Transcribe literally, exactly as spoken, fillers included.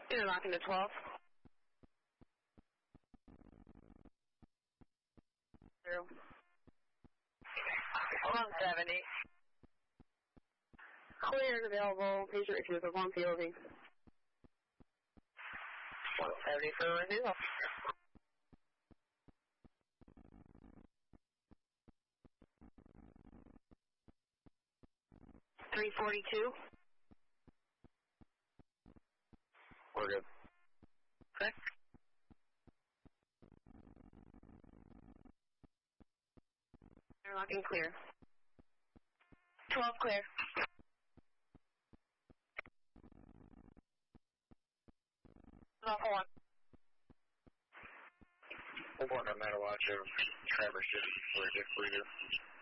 You're locking to twelve. Zero. one seventy. Clear and available. Patient refusal on P O V. one seventy for refusal. three forty-two. We're good. Okay. You're locking clear. twelve clear. Alpha one. We're going to Metawatch of Traverse City. We're good. We're good.